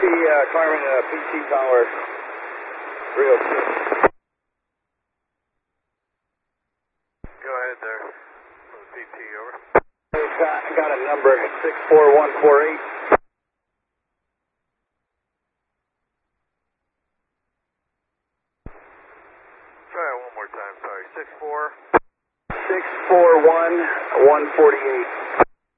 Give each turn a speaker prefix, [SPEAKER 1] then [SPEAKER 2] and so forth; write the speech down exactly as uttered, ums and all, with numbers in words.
[SPEAKER 1] uh, Carmen, uh, P T Tower, three oh two.
[SPEAKER 2] Go ahead there. P T, over.
[SPEAKER 1] I got, I got a number, six four one four eight.
[SPEAKER 2] Try it one more time, sorry. six four.
[SPEAKER 1] six four one one forty-eight.